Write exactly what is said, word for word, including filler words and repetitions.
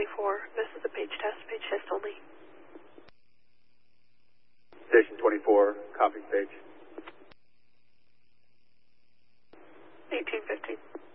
twenty-four, this is a page test, page test only. Station twenty-four, copy page. eighteen fifteen.